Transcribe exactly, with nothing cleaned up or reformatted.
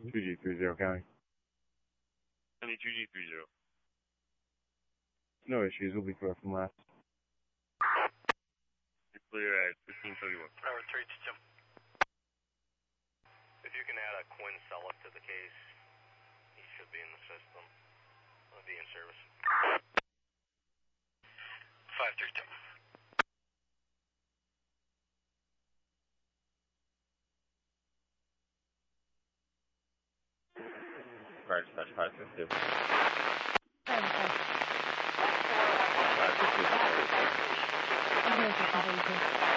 two G three zero County. County two G three zero. No issues. We'll be clear from last. You're clear at fifteen thirty-one. Power three to two. If you can add a Quinn Selleck to the case, he should be in the system. He'll be in service. five three two. Right, dispatch five six two.